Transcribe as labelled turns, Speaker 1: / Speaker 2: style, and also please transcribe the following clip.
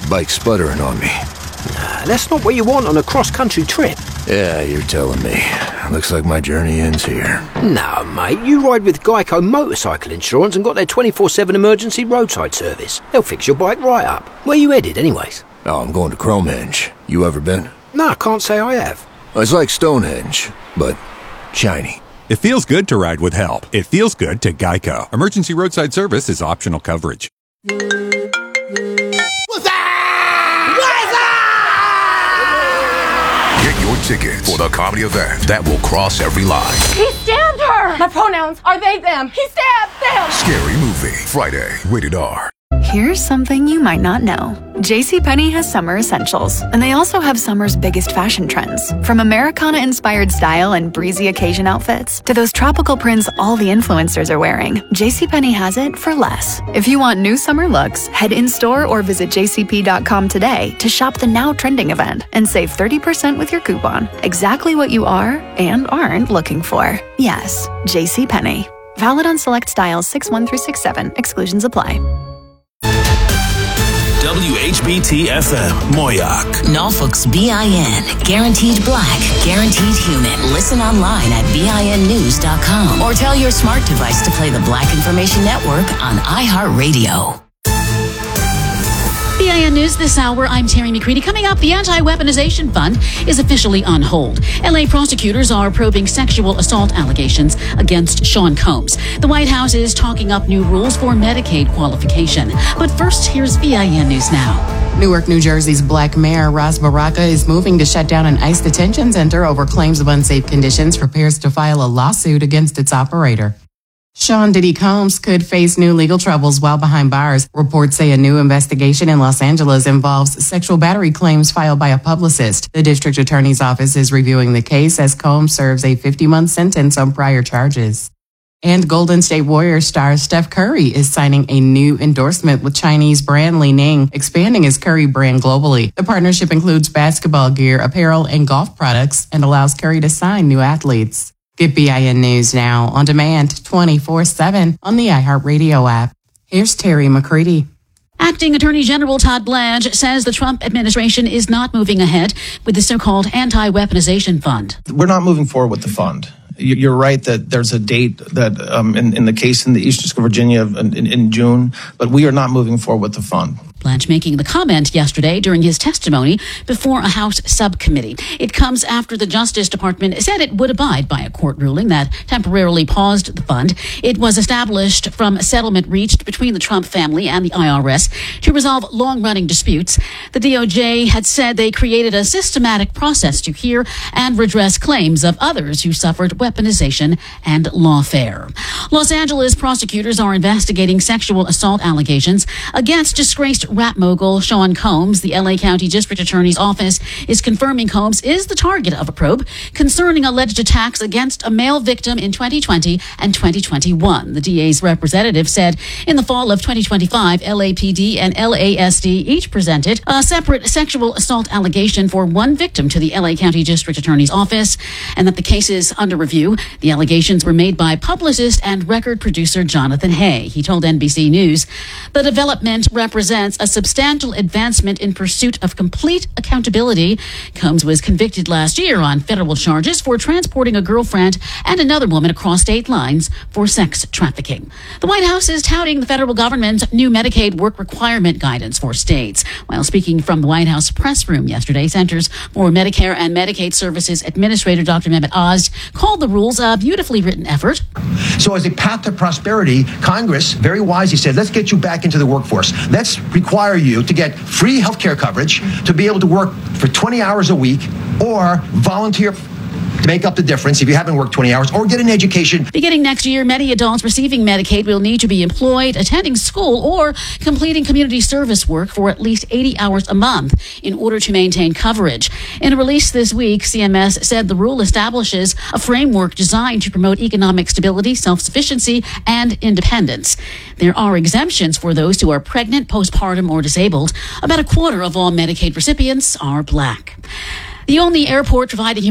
Speaker 1: bike's sputtering on me.
Speaker 2: That's not what you want on a cross-country trip.
Speaker 1: Yeah, you're telling me. Looks like my journey ends here.
Speaker 2: No, mate, you ride with Geico Motorcycle Insurance and got their 24/7 emergency roadside service. They'll fix your bike right up. Where you headed, anyways?
Speaker 1: Oh, I'm going to Cromehenge. You ever been?
Speaker 2: No, I can't say I have.
Speaker 1: It's like Stonehenge, but shiny.
Speaker 3: It feels good to ride with help. It feels good to Geico. Emergency roadside service is optional coverage.
Speaker 4: What's that?
Speaker 5: Get your tickets for the comedy event that will cross every line.
Speaker 6: He stabbed her! My pronouns are they, them. He stabbed them!
Speaker 5: Scary Movie, Friday, rated R.
Speaker 7: Here's something you might not know. JCPenney has summer essentials, and they also have summer's biggest fashion trends. From Americana-inspired style and breezy occasion outfits to those tropical prints all the influencers are wearing, JCPenney has it for less. If you want new summer looks, head in-store or visit jcp.com today to shop the now trending event and save 30% with your coupon. Exactly what you are and aren't looking for. Yes, JCPenney. Valid on select styles 6-1 through 6-7. Exclusions apply.
Speaker 8: WHBT-FM, Moyoc.
Speaker 9: Norfolk's BIN. Guaranteed black, guaranteed human. Listen online at BINnews.com or tell your smart device to play the Black Information Network on iHeartRadio.
Speaker 10: BIN News this hour, I'm Terry McCready. Coming up, the Anti-Weaponization Fund is officially on hold. LA prosecutors are probing sexual assault allegations against Sean Combs. The White House is talking up new rules for Medicaid qualification. But first, here's BIN News Now.
Speaker 11: Newark, New Jersey's Black Mayor Ras Baraka is moving to shut down an ICE detention center over claims of unsafe conditions, prepares to file a lawsuit against its operator. Sean Diddy Combs could face new legal troubles while behind bars. Reports say a new investigation in Los Angeles involves sexual battery claims filed by a publicist. The district attorney's office is reviewing the case as Combs serves a 50-month sentence on prior charges. And Golden State Warriors star Steph Curry is signing a new endorsement with Chinese brand Li Ning, expanding his Curry brand globally. The partnership includes basketball gear, apparel, and golf products and allows Curry to sign new athletes. Get BIN News now on demand 24/7 on the iHeartRadio app. Here's Terry McCready.
Speaker 10: Acting Attorney General Todd Blanche says the Trump administration is not moving ahead with the so-called Anti-Weaponization Fund.
Speaker 12: We're not moving forward with the fund. You're right that there's a date that in the case in the Eastern District of Virginia in June, but we are not moving forward with the fund.
Speaker 10: Blanche making the comment yesterday during his testimony before a House subcommittee. It comes after the Justice Department said it would abide by a court ruling that temporarily paused the fund. It was established from a settlement reached between the Trump family and the IRS to resolve long-running disputes. The DOJ had said they created a systematic process to hear and redress claims of others who suffered weaponization and lawfare. Los Angeles prosecutors are investigating sexual assault allegations against disgraced rap mogul Sean Combs. The LA County District Attorney's Office is confirming Combs is the target of a probe concerning alleged attacks against a male victim in 2020 and 2021. The DA's representative said in the fall of 2025, LAPD and LASD each presented a separate sexual assault allegation for one victim to the LA County District Attorney's Office, and that the case is under review. The allegations were made by publicist and record producer Jonathan Hay. He told NBC News the development represents a substantial advancement in pursuit of complete accountability. Combs was convicted last year on federal charges for transporting a girlfriend and another woman across state lines for sex trafficking. The White House is touting the federal government's new Medicaid work requirement guidance for states. While speaking from the White House press room yesterday, Centers for Medicare and Medicaid Services Administrator Dr. Mehmet Oz called the rules a beautifully written effort.
Speaker 13: So as a path to prosperity, Congress very wisely said, let's get you back into the workforce. Let's require you to get free health care coverage, to be able to work for 20 hours a week, or volunteer to make up the difference if you haven't worked 20 hours, or get an education.
Speaker 10: Beginning next year, many adults receiving Medicaid will need to be employed, attending school, or completing community service work for at least 80 hours a month in order to maintain coverage. In a release this week, CMS said the rule establishes a framework designed to promote economic stability, self-sufficiency, and independence. There are exemptions for those who are pregnant, postpartum, or disabled. About a quarter of all Medicaid recipients are Black. The only airport providing